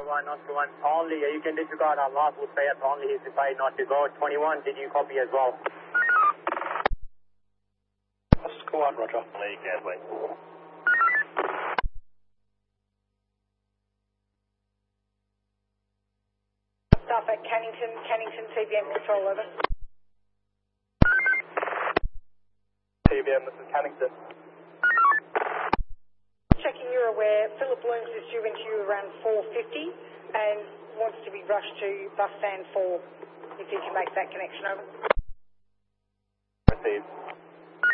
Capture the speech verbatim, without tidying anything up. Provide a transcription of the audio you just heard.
one, Oscar one. Only, uh, you can disregard our last would say only he's decided not to go. twenty-one, did you copy as well? Oscar one, roger. Lee Gateway. Staff at Cannington, Cannington T B M control, over. T B M, this is Cannington. Checking you're aware, Philip Blooms is due into you around four fifty and wants to be rushed to bus stand four, if you can make that connection, over. Received.